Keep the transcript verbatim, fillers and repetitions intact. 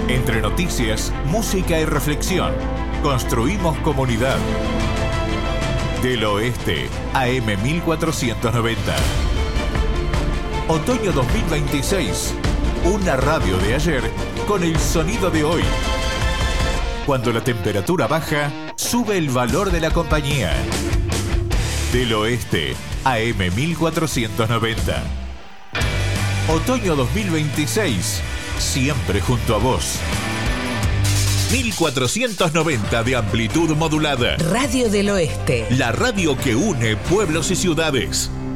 Entre noticias, música y reflexión, construimos comunidad. Del Oeste, A M mil cuatrocientos noventa. Otoño dos mil veintiséis. Una radio de ayer con el sonido de hoy. Cuando la temperatura baja, sube el valor de la compañía. Del Oeste, A M mil cuatrocientos noventa. Otoño dos mil veintiséis. Siempre junto a vos. mil cuatrocientos noventa de amplitud modulada. Radio del Oeste. La radio que une pueblos y ciudades.